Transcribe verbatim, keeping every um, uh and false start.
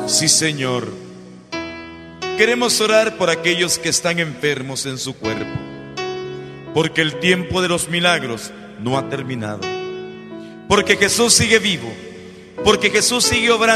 Sí, Señor. Queremos orar por aquellos que están enfermos en su cuerpo, porque el tiempo de los milagros no ha terminado, porque Jesús sigue vivo, porque Jesús sigue obrando.